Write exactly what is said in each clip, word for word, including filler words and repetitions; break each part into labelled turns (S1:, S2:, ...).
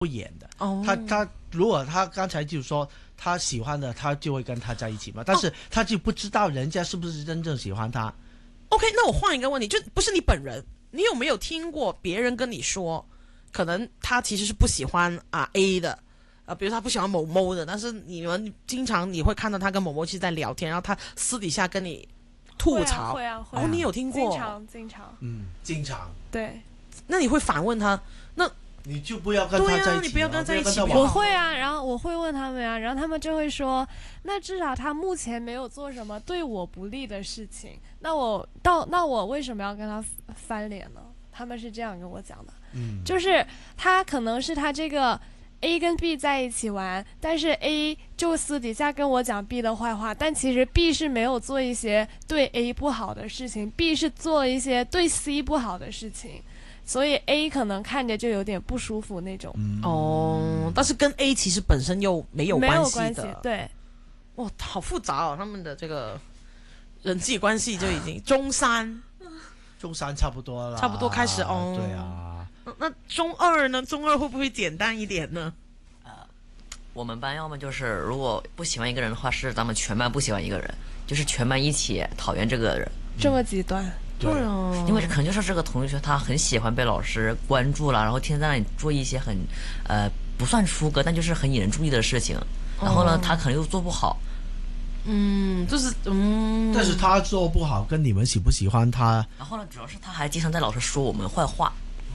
S1: 不演的。
S2: 哦，
S1: 他他如果他刚才就说他喜欢的，他就会跟他在一起嘛，但是他就不知道人家是不是真正喜欢他。
S2: OK， 那我换一个问题，就不是你本人，你有没有听过别人跟你说，可能他其实是不喜欢啊 A 的，啊，比如他不喜欢某某的，但是你们经常你会看到他跟某某其实在聊天，然后他私底下跟你吐槽，
S3: 会啊会啊会啊
S2: 哦，你有听过？
S3: 经常经常，
S1: 嗯，经常。
S3: 对，
S2: 那你会反问他，那
S1: 你就不要跟他
S2: 对啊
S1: 在一起、
S2: 你不要跟他在一起
S1: 不要跟他
S3: 我
S1: 玩
S3: 会啊，然后我会问他们啊，然后他们就会说，那至少他目前没有做什么对我不利的事情，那我到那我为什么要跟他翻脸呢？他们是这样跟我讲的，
S1: 嗯，
S3: 就是他可能是他这个 A 跟 B 在一起玩，但是 A 就私底下跟我讲 B 的坏话，但其实 B 是没有做一些对 A 不好的事情， B 是做了一些对 C 不好的事情，所以 A 可能看着就有点不舒服那种。
S1: 嗯
S2: 哦，但是跟 A 其实本身又没有
S3: 没
S2: 关系
S3: 有关系
S2: 的，，
S3: 对，
S2: 哇，好复杂哦，他们的这个人际关系就已经中三，
S1: 中三差不多了，
S2: 差不多开始哦
S1: 对啊，
S2: 那那中二呢？中二会不会简单一点呢？
S4: 我们班要么就是如果不喜欢一个人的话，是咱们全班不喜欢一个人，就是全班一起讨厌这个人。
S3: 这么极端。
S1: 对
S2: 啊，
S4: 因为可能就是这个同学他很喜欢被老师关注了，然后天天在那里做一些很呃不算出格但就是很引人注意的事情，然后呢、
S2: 哦
S4: 他可能又做不好。
S2: 嗯，就是嗯，
S1: 但是他做不好，跟你们喜不喜欢他？
S4: 然后呢，主要是他还经常在老师说我们坏话，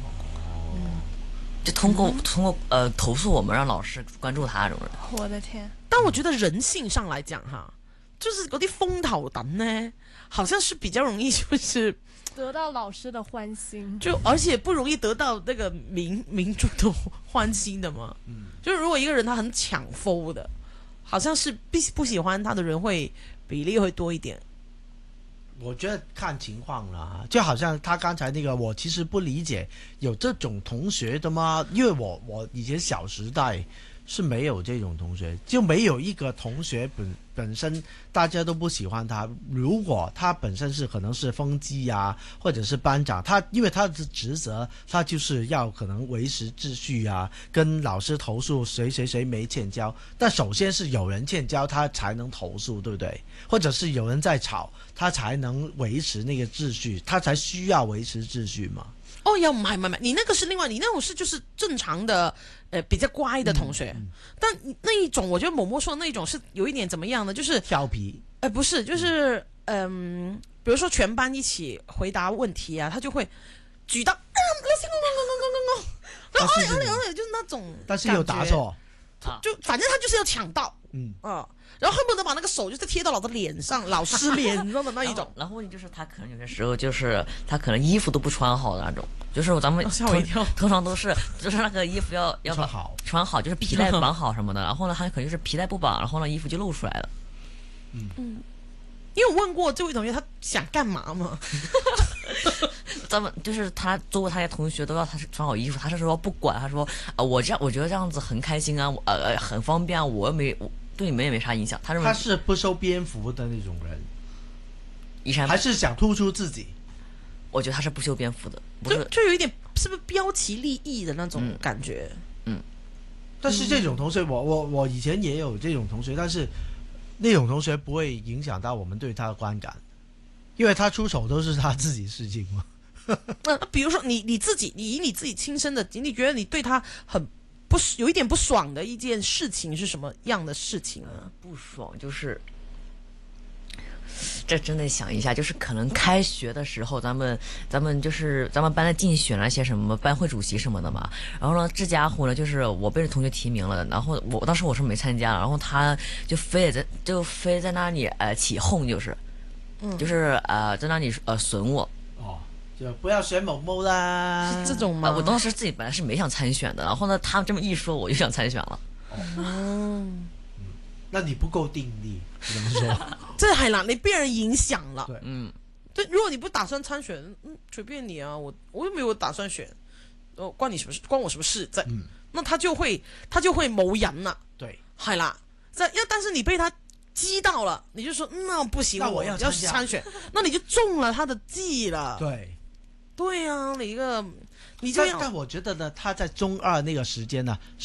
S4: 就通过、通过呃投诉我们，让老师关注他这种人。
S3: 我的天，
S2: 但我觉得人性上来讲哈，就是嗰啲風頭躉呢，好像是比較容易就是
S3: 得到老师的歡心，
S2: 就而且不容易得到那个民民众的欢心的嘛。嗯，就是如果一个人他很抢风的，好像是不不喜欢他的人会比例会多一点。
S1: 我觉得看情况啦，就好像他刚才那个，我其实不理解有这种同学的吗？因为我我以前小时代是没有这种同学，就没有一个同学本本身大家都不喜欢他。如果他本身是可能是风纪啊，或者是班长，他因为他的职责，他就是要可能维持秩序啊，跟老师投诉谁谁谁没欠交。但首先是有人欠交，他才能投诉，对不对？或者是有人在吵，他才能维持那个秩序，他才需要维持秩序嘛。
S2: 哦，又唔係唔係唔係，你那個是另外，你那種是就是正常的，呃，比較乖的同學。
S1: 嗯
S2: 但那一種，我覺得某某說的那一種是有一點怎麼樣呢？就是
S1: 調皮，
S2: 呃，不是，就是嗯、呃，比如說全班一起回答問題啊，他就會舉到，啊，老師，我我我我我我，然後哎呀哎呀，就是那種，
S1: 但是又答錯，
S2: 就反正他就是要搶到，
S1: 嗯
S2: 啊。然後恨不得把那個手就是貼到老師臉上，老師臉上的那一種。
S4: 然後問題就是他可能有些時候就是他可能衣服都不穿好的那種，就是咱們
S2: 嚇我一跳。
S4: 通常都是就是那個衣服要要
S1: 穿好，
S4: 穿好，就是皮帶綁好什麼的。然後呢，他可能就是皮帶不綁，然後呢衣服就露出來了。
S2: 嗯嗯，因為我問過這位同學，他想幹嘛嘛？
S4: 咱們就是他做過他些同學都要他穿好衣服，他是說不管，他說啊、呃、我這樣我覺得這樣子很開心啊，我呃很方便啊，我又沒我對你們也沒啥影響。他認為
S1: 他是不修邊幅的那種人，
S4: 以前
S1: 還是想突出自己？
S4: 我覺得他是不修邊幅的，不
S2: 就是就有一點是不是標奇立異的那種感覺？
S4: 嗯，
S1: 但是這種同學，我我我以前也有這種同學，但是那種同學不會影響到我們對他的觀感，因為他出醜都是他自己事情嘛。
S2: 那比如說你你自己，你以你自己親身的，你覺得你對他很不有一點不爽的一件事情是什麼樣的事情呢？
S4: 呃、不爽就是，這真的想一下，就是可能開學的時候，咱們咱們就是咱們班的競選那些什麼班會主席什麼的嘛。然後呢，這家伙呢，就是我被同學提名了，然後我當時我是沒參加，然後他就非得在就非在那裡呃起哄，就是，嗯，就是呃在那裡呃損我。
S1: 哦，就不要選某某啦，
S2: 是這種嗎？
S4: 呃、我當時自己本來是沒想參選的，然後呢，他這麼一說，我就想參選了。
S2: 哦，
S1: 那你不夠定力，怎麼說？
S2: 這係啦，你被人影響了。
S1: 對，
S4: 嗯，
S2: 對，如果你不打算參選，嗯，隨便你啊，我我又沒有打算選，哦，關你什麼事？關我什麼事？在，
S1: 嗯，
S2: 那他就會他就會冇癮啦。
S1: 對，
S2: 係啦，在，要但是你被他激到了，你就說，嗯，那不行，
S1: 那我要
S2: 要參選，那你就中了他的計了。
S1: 對，
S2: 對啊，你一個你这样
S1: 但但我觉得呢，他在中二那个时间呢，